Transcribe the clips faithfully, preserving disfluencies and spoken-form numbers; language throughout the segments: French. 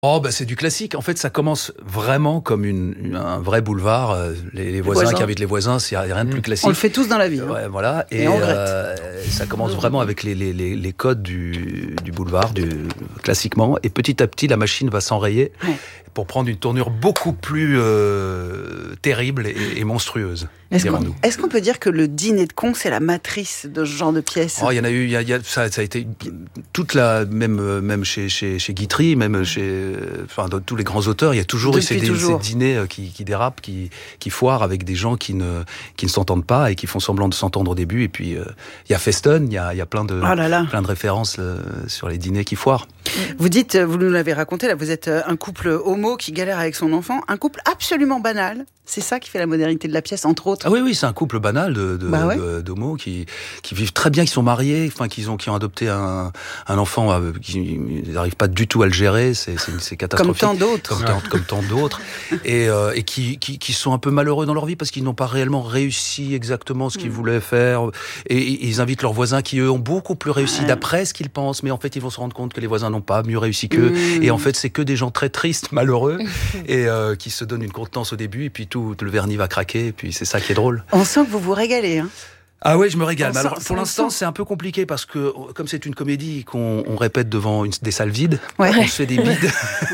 Oh bah c'est du classique. En fait, ça commence vraiment comme une, une un vrai boulevard. Les, les, les voisins, voisins qui invitent les voisins, c'est rien de plus classique. On le fait tous dans la vie. Ouais, voilà. Et, et on regrette. Euh, ça commence vraiment avec les, les, les, les codes du, du boulevard, du, classiquement. Et petit à petit, la machine va s'enrayer ouais. pour prendre une tournure beaucoup plus euh, terrible et, et monstrueuse. Est-ce qu'on, est-ce qu'on peut dire que le dîner de con, c'est la matrice de ce genre de pièce ? Oh, il y en a eu, il y a, il y a, ça, ça a été toute la, même, même chez, chez, chez Guitry, même chez, enfin, dans tous les grands auteurs, il y a toujours Depuis eu ces, toujours. ces dîners qui, qui dérapent, qui, qui foirent avec des gens qui ne, qui ne s'entendent pas et qui font semblant de s'entendre au début. Et puis, euh, il y a Feston, il y a, il y a plein de, oh là là. plein de références euh, sur les dîners qui foirent. Vous dites, vous nous l'avez raconté, là, vous êtes un couple homo qui galère avec son enfant, un couple absolument banal. C'est ça qui fait la modernité de la pièce, entre autres. Ah oui, oui, c'est un couple banal de, de, bah ouais. de, d'homos qui, qui vivent très bien, qui sont mariés, enfin, qui ont, qui ont adopté un, un enfant, euh, qui n'arrivent pas du tout à le gérer, c'est, c'est, c'est catastrophique. Comme tant d'autres. Comme, tant, comme tant d'autres. Et, euh, et qui, qui, qui sont un peu malheureux dans leur vie parce qu'ils n'ont pas réellement réussi exactement ce qu'ils mmh. voulaient faire. Et, et ils invitent leurs voisins qui, eux, ont beaucoup plus réussi ouais. d'après ce qu'ils pensent, mais en fait, ils vont se rendre compte que les voisins n'ont pas mieux réussi qu'eux. Mmh. Et en fait, c'est que des gens très tristes, malheureux, et euh, qui se donnent une contenance au début, et puis tout, tout le vernis va craquer, et puis c'est ça qui est drôle. On sent que vous vous régalez, hein. Ah oui, je me régale. On Alors, sent, pour l'instant, c'est un peu compliqué parce que, comme c'est une comédie qu'on on répète devant une, des salles vides, ouais. on se fait des bides.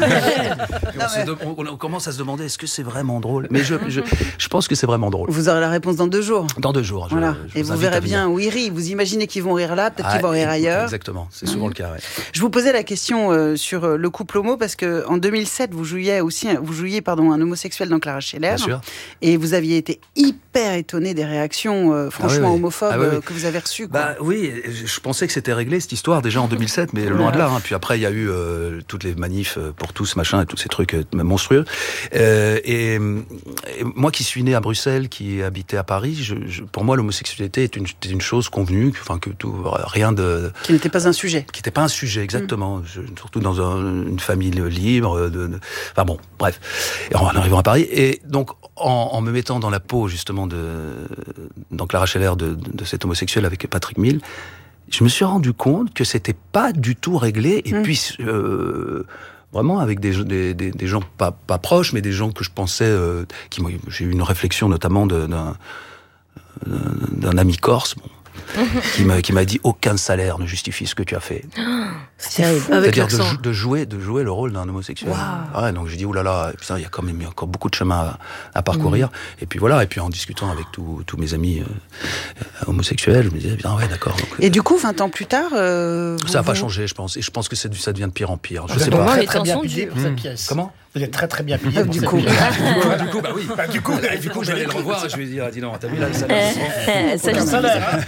on, se de, on, on commence à se demander, est-ce que c'est vraiment drôle ? Mais je, je, je pense que c'est vraiment drôle. Vous aurez la réponse dans deux jours. Dans deux jours. Voilà. Je, je Et vous, vous verrez bien où ils rient. Vous imaginez qu'ils vont rire là, peut-être ah, qu'ils vont rire ailleurs. Exactement, c'est souvent mmh. le cas. Ouais. Je vous posais la question euh, sur le couple homo parce que en deux mille sept, vous jouiez aussi, vous jouiez pardon, un homosexuel dans Clara Scheller. Bien sûr. Et vous aviez été hyper étonné des réactions euh, franchement ah, oui, oui. homophobes ah, oui, oui. que vous avez reçues. Bah oui, je pensais que c'était réglé cette histoire déjà en deux mille sept, mais ouais. loin de là. Hein. Puis après, il y a eu euh, toutes les manifs pour tous, machin, et tous ces trucs euh, monstrueux. Euh, et, et moi qui suis né à Bruxelles, qui habitais à Paris, je, je, pour moi, l'homosexualité est une, une chose convenue, enfin que tout, rien de... Qui n'était pas un sujet. Qui n'était pas un sujet, exactement. Mmh. Je, surtout dans un, une famille libre. De, de, enfin bon, bref. Et en arrivant à Paris, et donc en, en me mettant dans la peau justement de, dans Clara Scheller de, de, de cet homosexuel avec Patrick Mille, je me suis rendu compte que c'était pas du tout réglé. Et mmh. puis euh, vraiment avec des, des, des, des gens pas, pas proches, mais des gens que je pensais, euh, qui j'ai eu une réflexion notamment de, d'un, d'un ami corse. Bon, qui m'a qui m'a dit aucun salaire ne justifie ce que tu as fait. C'est terrible. C'est-à-dire de, de jouer de jouer le rôle d'un homosexuel. Wow. Ah ouais, donc j'ai dit oulala, putain, il y a quand même encore beaucoup de chemin à, à parcourir. Mmh. Et puis voilà, et puis en discutant avec tous tous mes amis euh, homosexuels, je me disais bien ouais d'accord. Donc, et euh, du coup, vingt ans plus tard, euh, ça n'a vous... pas changé, je pense. Et je pense que c'est, ça devient de pire en pire. Je vous sais pas. pas. Très, très bien payé pour mmh. cette pièce. Comment? Vous êtes très très bien payé. Du coup, du coup, bah oui. Bah, du coup, du coup, j'allais le revoir et je lui ai dit, ah, dis non, t'as vu là le salaire? Aucun salaire.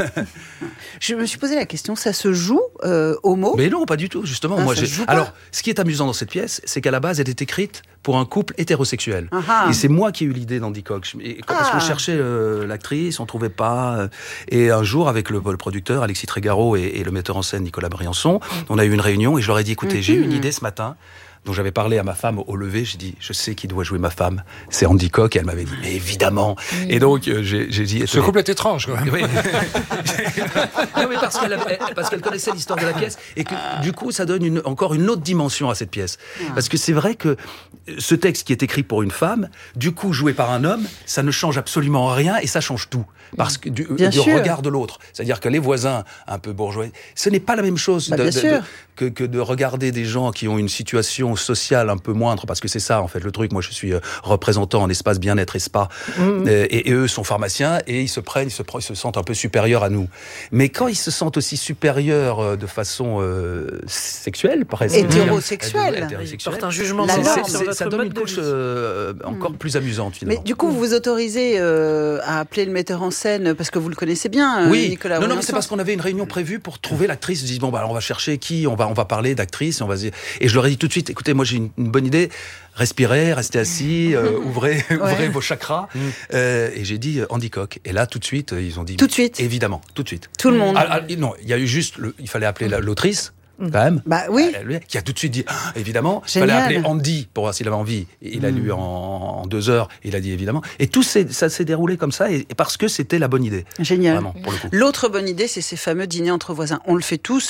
Je me suis posé la question, ça se joue euh, homo? Mais non, pas du tout, justement. Ah, moi, j'ai... Alors, ce qui est amusant dans cette pièce, c'est qu'à la base, elle est écrite pour un couple hétérosexuel. Ah. Et c'est moi qui ai eu l'idée d'Andy Cox. Et, ah. Parce qu'on cherchait euh, l'actrice, on trouvait pas. Euh, et un jour, avec le, le producteur Alexis Trégaro et, et le metteur en scène Nicolas Briançon, on a eu une réunion et je leur ai dit, écoutez, mm-hmm. j'ai eu une idée ce matin. Donc j'avais parlé à ma femme au lever, j'ai dit, je sais qui doit jouer ma femme, c'est Andy Cox, et elle m'avait dit, mais évidemment. Mmh. Et donc euh, j'ai, j'ai dit... Ce couple est étrange, quand même. Oui. Non, mais parce qu'elle, avait, parce qu'elle connaissait l'histoire de la pièce, et que du coup, ça donne une, encore une autre dimension à cette pièce. Mmh. Parce que c'est vrai que ce texte qui est écrit pour une femme, du coup, joué par un homme, ça ne change absolument rien, et ça change tout. Parce que du, du regard de l'autre. C'est-à-dire que les voisins, un peu bourgeois, ce n'est pas la même chose bah, de, de, de, que, que de regarder des gens qui ont une situation sociale un peu moindre, parce que c'est ça en fait le truc. Moi je suis représentant en espace bien-être et spa, mmh. et, et eux sont pharmaciens et ils se prennent, ils se, ils se sentent un peu supérieurs à nous. Mais quand ils se sentent aussi supérieurs de façon euh, sexuelle, par exemple, hétérosexuelle, ils portent un jugement la norme, c'est, c'est, ça donne une couche euh, encore mmh. plus amusante finalement. Mais du coup, vous vous autorisez euh, à appeler le metteur en scène parce que vous le connaissez bien, oui. Nicolas. Non, non, mais c'est parce qu'on avait une réunion prévue pour trouver l'actrice. Je dis bon bah alors on va chercher qui, on va on va parler d'actrice, et on va et je leur ai dit tout de suite, écoutez, moi j'ai une, une bonne idée. Respirez, restez assis, euh, ouvrez, ouais. ouvrez vos chakras. Mmh. Euh, et j'ai dit euh, Andy Cox. Et là, tout de suite, ils ont dit. Tout de suite. Évidemment, tout de suite. Tout le monde. Ah, ah, non, il y a eu juste, le, il fallait appeler la, l'autrice. Mmh. Quand même. Bah oui. Euh, qui a tout de suite dit, ah, évidemment. Génial. Il fallait appeler Andy pour voir s'il avait envie. Et il a mmh. lu en, en deux heures. Et il a dit évidemment. Et tout s'est, ça s'est déroulé comme ça, et, et parce que c'était la bonne idée. Génial. Vraiment, pour le coup. L'autre bonne idée, c'est ces fameux dîners entre voisins. On le fait tous.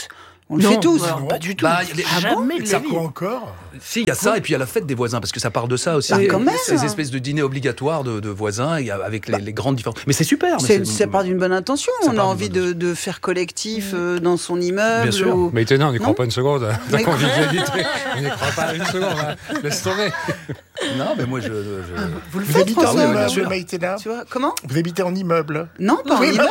On le Non, fait tous. alors, pas du tout. Bah, les- Ah Jamais de la Ça vie. quoi encore? Si, il y a ça, et puis il y a la fête des voisins, parce que ça part de ça aussi. Ah, quand même. Ces espèces de dîners obligatoires de, de voisins, et avec les, les grandes différences. Mais c'est super. mais C'est, ça part d'une bonne intention. Ça On a part d'une envie bonne de, de faire collectif euh, dans son immeuble. Bien sûr. ou- Mais étonnant, on n'y croit Non. pas une seconde. à La Mais- convivialité, on n'y croit pas une seconde. hein. Laisse tomber. Non, mais moi, je... je- Vous le Vous faites, habitez en François bien immeuble, sûr. Maïtena? Tu vois comment? Vous habitez en immeuble? Non, pas en immeuble.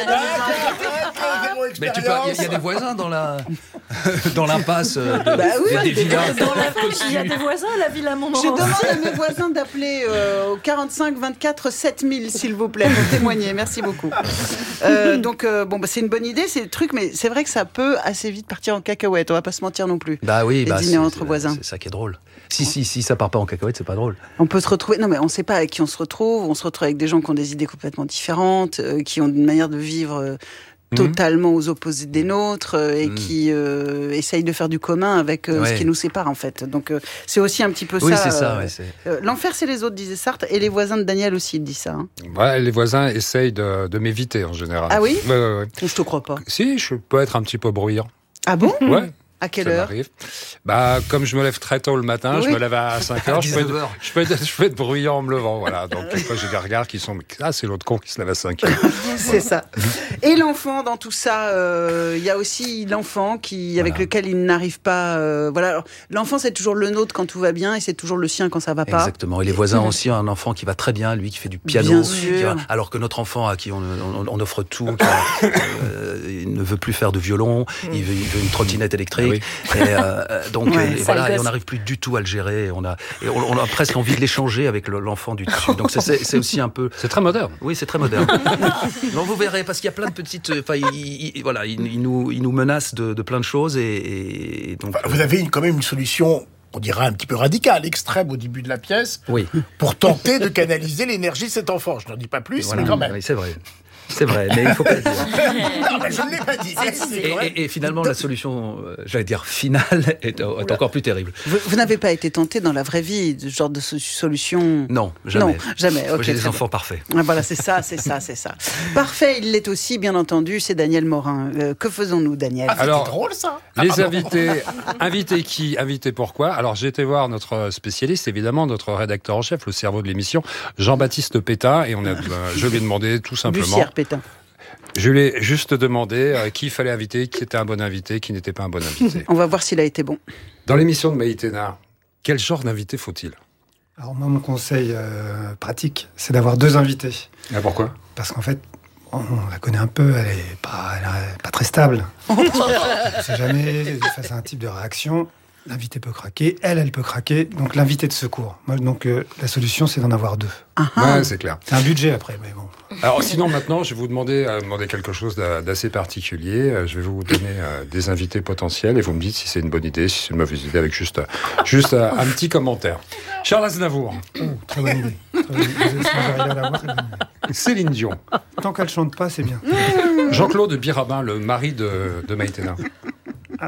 Mais tu peux, il y a- il y, a des voisins dans la, dans l'impasse, euh, de- Bah oui, des, des des villas. Dans la ville, il y a des voisins à la ville à Je Montmorency. demande à mes voisins d'appeler euh, au quarante-cinq vingt-quatre sept mille, s'il vous plaît, pour témoigner. Merci beaucoup. Euh, donc, euh, bon, bah, c'est une bonne idée, c'est le truc, mais c'est vrai que ça peut assez vite partir en cacahuète. On va pas se mentir non plus. Bah oui, Les bah, dîners c'est- entre c'est- voisins. C'est ça qui est drôle. Si, si, si ça part pas en cacahuète, c'est pas drôle. On peut se retrouver. Non, mais on ne sait pas avec qui on se retrouve. On se retrouve avec des gens qui ont des idées complètement différentes, euh, qui ont une manière de vivre. euh, totalement aux opposés des nôtres euh, et Mhm. qui euh, essayent de faire du commun avec euh, ce Ouais. qui nous sépare en fait. Donc euh, c'est aussi un petit peu Oui, ça. c'est ça. euh, Ouais, c'est- euh, L'enfer c'est les autres, disait Sartre, et les voisins de Daniel aussi disent ça. hein. Ouais, les voisins essayent de, de m'éviter en général. Ah oui Ouais, ouais, ouais. Je te crois pas. Si, je peux être un petit peu bruyant. Ah bon Ouais. À quelle Ça heure m'arrive. Bah, comme je me lève très tôt le matin, Oui. je me lève à cinq heures, je peux, dix-neuf être, heures. je, peux être, je peux être bruyant en me levant. Voilà. Donc, après, j'ai des regards qui sont. Ah, c'est l'autre con qui se lève à cinq heures. C'est ça. Et l'enfant dans tout ça, euh, il y a aussi l'enfant qui avec Voilà. lequel il n'arrive pas. euh, voilà. Alors, l'enfant c'est toujours le nôtre quand tout va bien et c'est toujours le sien quand ça va pas. Exactement. Et les voisins aussi, un enfant qui va très bien, lui qui fait du piano, Bien qui sûr. va- alors que notre enfant à qui on, on- on offre tout, qui, euh, il ne veut plus faire de violon, il, veut, il veut une trottinette électrique. Et, euh, donc Ouais, et sale voilà, et gosse. on n'arrive plus du tout à le gérer. Et on a, et on, on a presque envie de l'échanger avec le- l'enfant du dessus. Donc c'est- c'est c'est aussi un peu. C'est très moderne. Oui, c'est très moderne. non, vous verrez, parce qu'il y a plein de petites. Enfin, il, il- il- voilà, il, il nous, il nous menace de, de plein de choses et, et donc. Enfin, vous avez une- quand même une solution, on dira un petit peu radicale, extrême au début de la pièce, Oui. pour tenter de canaliser l'énergie de cet enfant. Je n'en dis pas plus, Voilà. mais quand même. Oui, c'est vrai. C'est vrai, mais il faut pas le dire. Non, mais je ne l'ai pas dit. C'est Et, quand même- et- et finalement, la solution, euh, j'allais dire finale, est, est encore plus terrible. Vous, vous n'avez pas été tenté dans la vraie vie de ce genre de so- solution? Non, jamais. Non, jamais. Moi, Ok, j'ai des très enfants parfaits. bien. Ah, voilà, c'est ça, c'est ça, c'est ça. Parfait, il l'est aussi, bien entendu, c'est Daniel Morin. Euh, que faisons-nous, Daniel? Ah, c'était Alors, drôle, ça. Ah, Les pardon. invités, invités qui, invités pourquoi? Alors j'ai été voir notre spécialiste, évidemment, notre rédacteur en chef, le cerveau de l'émission, Jean-Baptiste Pétain, et on a, euh, je lui ai demandé tout simplement, Bussière, Pétain. je lui ai juste demandé euh, qui il fallait inviter, qui était un bon invité, qui n'était pas un bon invité. On va voir s'il a été bon. Dans l'émission de Maïtena, quel genre d'invité faut-il? Alors moi, mon conseil euh, pratique, c'est d'avoir deux invités. Ah, pourquoi? Parce qu'en fait, on la connaît un peu, elle est pas, elle est pas très stable. On ne sait jamais, face à un type de réaction, l'invité peut craquer, elle, elle peut craquer, donc l'invité de secours. Moi, donc euh, la solution, c'est d'en avoir deux. Ah, ah. Ouais, c'est clair. C'est un budget après, mais bon. Alors sinon maintenant, je vais vous demander, euh, demander quelque chose d'a- d'assez particulier. Euh, Je vais vous donner euh, des invités potentiels et vous me dites si c'est une bonne idée, si c'est une mauvaise idée, avec juste, euh, juste euh, un petit commentaire. Charles Aznavour, Oh, très bonne idée. Très bonne idée. Si j'arrive à la voir, très bonne idée. Céline Dion, Tant qu'elle chante pas, c'est bien. Jean-Claude Birabin, le mari de, de Maïtena. Un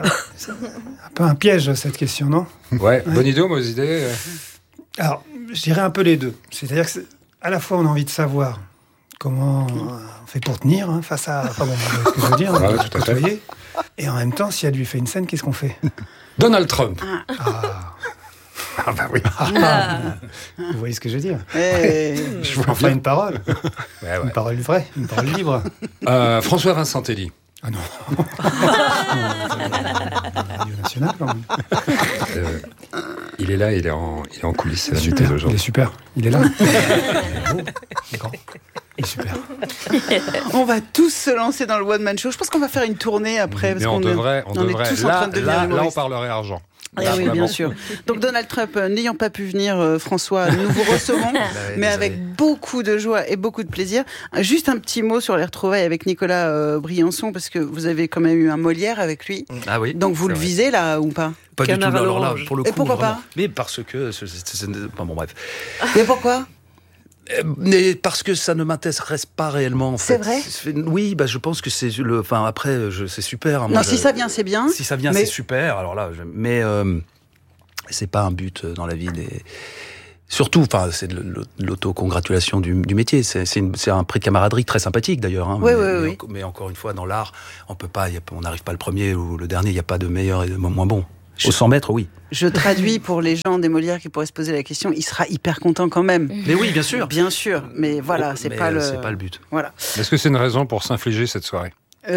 peu un piège, cette question, non? Ouais, bonne idée ou mauvaise idée? euh Alors, je dirais un peu les deux. C'est-à-dire que c'est- à la fois, on a envie de savoir comment euh, on fait pour tenir hein, face à... Enfin bon, vous voyez ce que je veux dire, Ouais, hein, tout à fait. côtoyer. Et en même temps, si elle lui fait une scène, qu'est-ce qu'on fait? Donald Trump. Ah, Ah bah oui. vous voyez ce que je veux dire? Eh, Je vois Enfin, bien. une parole. Ouais, ouais. Une parole vraie, une parole libre. Euh, François Vincentelli. Ah non. Radio national, quand même. Euh, il est là, il est en, il est en coulisses, c'est l'invité Super. Il est d'aujourd'hui. super. Il est là. Il est beau, il est grand. Il est super. on va tous se lancer dans le one man show. Je pense qu'on va faire une tournée après. parce Mais on qu'on est- devrait, on on est devrait. tous en train Là, de devenir là, là, on humoristes. parlerait argent. Ah Là, oui, bien vraiment. sûr. Donc Donald Trump, euh, n'ayant pas pu venir, euh, François, nous vous recevons, mais désolé. avec beaucoup de joie et beaucoup de plaisir. Euh, Juste un petit mot sur les retrouvailles avec Nicolas euh, Briançon, parce que vous avez quand même eu un Molière avec lui. Ah oui. Donc vous c'est le vrai. visez là ou pas? Pas du tout. Canard à Alors là, l'orange. pour le Et coup, pourquoi vraiment. pas Mais parce que. c'est- c'est- c'est- enfin, bon, bref. Mais pourquoi? Euh, Mais parce que ça ne m'intéresse pas réellement. En C'est fait. vrai C'est- Oui, bah, je pense que c'est le. Enfin, après, je- c'est super. hein, moi, Non, je- si ça vient, c'est bien. Si ça vient, mais- c'est super. Alors là, je- mais euh, c'est pas un but dans la vie des. Surtout, enfin, c'est de l'autocongratulation du, du métier. C'est, c'est, une, c'est un prix de camaraderie très sympathique d'ailleurs. Hein, oui, mais, oui, mais, oui. En, mais encore une fois, dans l'art, on peut pas, y a, on n'arrive pas le premier ou le dernier. Il n'y a pas de meilleur et de moins bon. Au cent mètres, oui. Je traduis pour les gens des Molières qui pourraient se poser la question. Il sera hyper content quand même. Mais oui, bien sûr. Bien sûr. Mais voilà, oh, c'est mais pas le. C'est pas le but. Voilà. Est-ce que c'est une raison pour s'infliger cette soirée?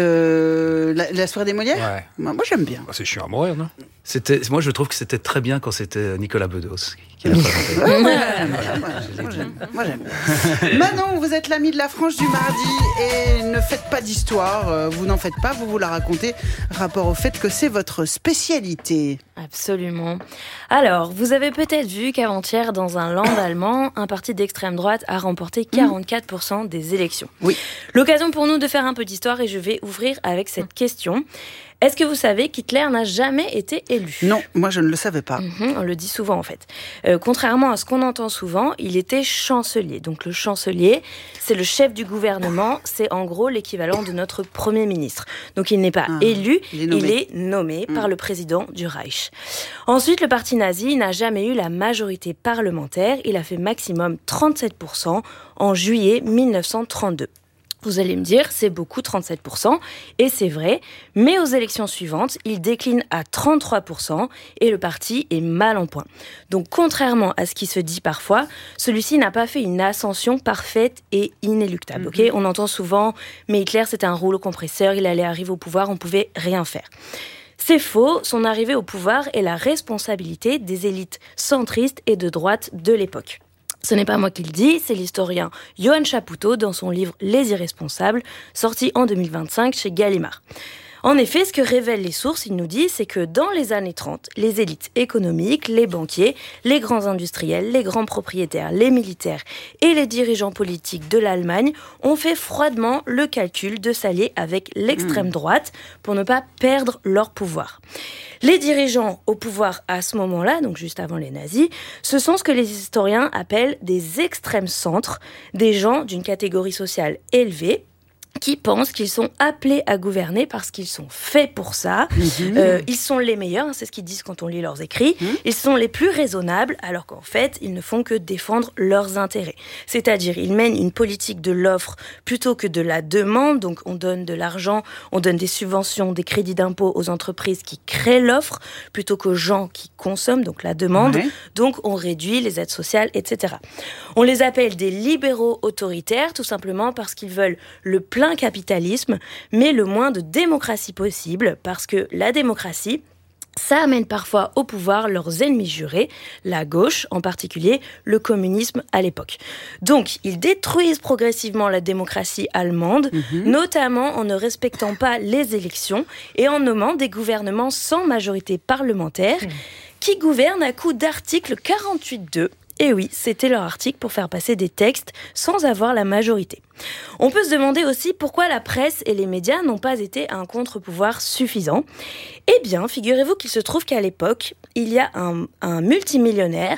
Euh, la, la soirée des Molières. Ouais. Moi, moi, j'aime bien. Bah, c'est chiant à mourir, non? C'était, moi, je trouve que c'était très bien quand c'était Nicolas Bedos qui l'a présenté. Ouais, ouais, moi, j'aime. Moi, j'aime. Manon, vous êtes l'ami de la frange du mardi et ne faites pas d'histoire. Vous n'en faites pas, vous vous la racontez. Rapport au fait que c'est votre spécialité. Absolument. Alors, vous avez peut-être vu qu'avant-hier, dans un land allemand, un parti d'extrême droite a remporté quarante-quatre pour cent des élections. Oui. L'occasion pour nous de faire un peu d'histoire et je vais ouvrir avec cette question. Est-ce que vous savez qu'Hitler n'a jamais été élu ? Non, moi je ne le savais pas. Mmh, on le dit souvent en fait. Euh, contrairement à ce qu'on entend souvent, il était chancelier. Donc le chancelier, c'est le chef du gouvernement, c'est en gros l'équivalent de notre Premier ministre. Donc il n'est pas ah, élu, il est nommé, il est nommé mmh. par le président du Reich. Ensuite, le parti nazi n'a jamais eu la majorité parlementaire, il a fait maximum trente-sept pour cent en juillet mille neuf cent trente-deux. Vous allez me dire, c'est beaucoup, trente-sept pour cent, et c'est vrai, mais aux élections suivantes, il décline à trente-trois pour cent et le parti est mal en point. Donc, contrairement à ce qui se dit parfois, celui-ci n'a pas fait une ascension parfaite et inéluctable. Mm-hmm. Okay ? On entend souvent, mais Hitler, c'était un rouleau compresseur, il allait arriver au pouvoir, on pouvait rien faire. C'est faux, son arrivée au pouvoir est la responsabilité des élites centristes et de droite de l'époque. Ce n'est pas moi qui le dis, c'est l'historien Johann Chapoutot dans son livre « Les Irresponsables », sorti en deux mille vingt-cinq chez Gallimard. En effet, ce que révèlent les sources, il nous dit, c'est que dans les années trente, les élites économiques, les banquiers, les grands industriels, les grands propriétaires, les militaires et les dirigeants politiques de l'Allemagne ont fait froidement le calcul de s'allier avec l'extrême droite pour ne pas perdre leur pouvoir. Les dirigeants au pouvoir à ce moment-là, donc juste avant les nazis, ce sont ce que les historiens appellent des extrêmes centres, des gens d'une catégorie sociale élevée, qui pensent qu'ils sont appelés à gouverner parce qu'ils sont faits pour ça. Mmh. Euh, ils sont les meilleurs, hein, c'est ce qu'ils disent quand on lit leurs écrits. Mmh. Ils sont les plus raisonnables, alors qu'en fait, ils ne font que défendre leurs intérêts. C'est-à-dire, ils mènent une politique de l'offre plutôt que de la demande. Donc, on donne de l'argent, on donne des subventions, des crédits d'impôt aux entreprises qui créent l'offre, plutôt qu'aux gens qui consomment, donc la demande. Mmh. Donc, on réduit les aides sociales, et cetera. On les appelle des libéraux autoritaires, tout simplement parce qu'ils veulent le plein capitalisme, mais le moins de démocratie possible, parce que la démocratie, ça amène parfois au pouvoir leurs ennemis jurés, la gauche, en particulier le communisme à l'époque. Donc, ils détruisent progressivement la démocratie allemande, mmh. notamment en ne respectant pas les élections et en nommant des gouvernements sans majorité parlementaire, mmh. qui gouvernent à coup d'article quarante-huit deux. Et oui, c'était leur article pour faire passer des textes sans avoir la majorité. On peut se demander aussi pourquoi la presse et les médias n'ont pas été un contre-pouvoir suffisant. Eh bien, figurez-vous qu'il se trouve qu'à l'époque, il y a un, un multimillionnaire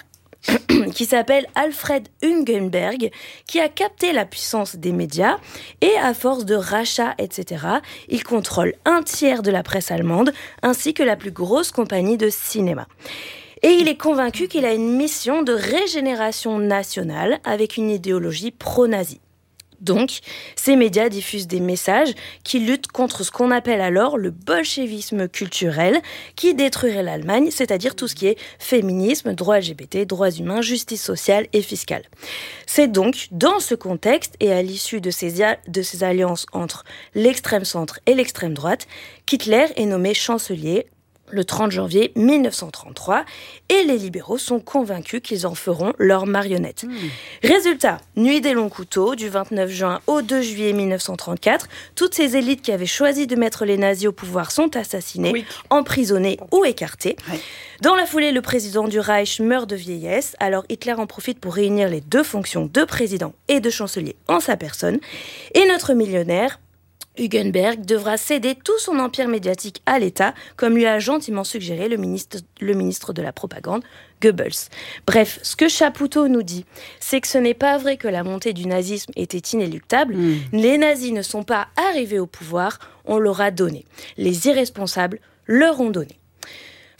qui s'appelle Alfred Hugenberg, qui a capté la puissance des médias et à force de rachats, et cetera, il contrôle un tiers de la presse allemande ainsi que la plus grosse compagnie de cinéma. Et il est convaincu qu'il a une mission de régénération nationale avec une idéologie pro-nazie. Donc, ces médias diffusent des messages qui luttent contre ce qu'on appelle alors le bolchevisme culturel, qui détruirait l'Allemagne, c'est-à-dire tout ce qui est féminisme, droits L G B T, droits humains, justice sociale et fiscale. C'est donc dans ce contexte et à l'issue de ces, de ces alliances entre l'extrême centre et l'extrême droite qu'Hitler est nommé chancelier le trente janvier mille neuf cent trente-trois, et les libéraux sont convaincus qu'ils en feront leur marionnette. Mmh. Résultat, nuit des longs couteaux, du vingt-neuf juin au deux juillet mille neuf cent trente-quatre, toutes ces élites qui avaient choisi de mettre les nazis au pouvoir sont assassinées, oui. emprisonnées ou écartées. Oui. Dans la foulée, le président du Reich meurt de vieillesse, alors Hitler en profite pour réunir les deux fonctions de président et de chancelier en sa personne, et notre millionnaire, Hugenberg devra céder tout son empire médiatique à l'État, comme lui a gentiment suggéré le ministre, le ministre de la Propagande, Goebbels. Bref, ce que Chapoutot nous dit, c'est que ce n'est pas vrai que la montée du nazisme était inéluctable. Mmh. Les nazis ne sont pas arrivés au pouvoir, on leur a donné. Les irresponsables leur ont donné.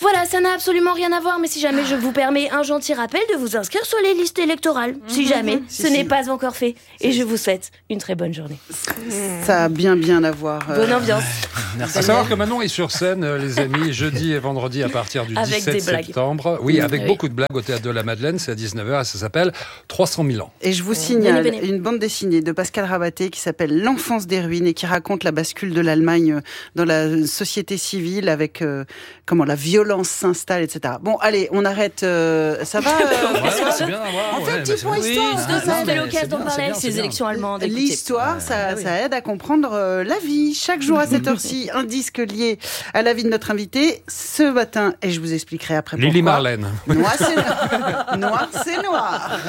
Voilà, ça n'a absolument rien à voir, mais si jamais je vous permets un gentil rappel de vous inscrire sur les listes électorales, si jamais Si, ce si. n'est pas encore fait. Et je vous souhaite une très bonne journée. Ça a bien bien à voir. euh, Bonne ambiance. À savoir que Manon est sur scène, euh, les amis, jeudi et vendredi à partir du Avec dix-sept des blagues. septembre. Oui, avec Oui. beaucoup de blagues au Théâtre de la Madeleine, c'est à dix-neuf heures et ça s'appelle trois cent mille ans. Et je vous signale Venez, venez. une bande dessinée de Pascal Rabaté qui s'appelle L'enfance des ruines et qui raconte la bascule de l'Allemagne euh, dans la société civile avec euh, comment la violence s'installe, et cetera. Bon, allez, on arrête. euh, ça va euh, c'est bien à voir. On fait un petit point histoire. bah, ça, ça C'était aide. l'occasion d'en parler avec ces élections allemandes. écoutez. L'histoire, ça, Ah oui. ça aide à comprendre euh, la vie. Chaque jour à cette heure-ci, un disque lié à la vie de notre invité. Ce matin, et je vous expliquerai après Lily pourquoi. Marlène. Noir, c'est noir. Noir, c'est noir.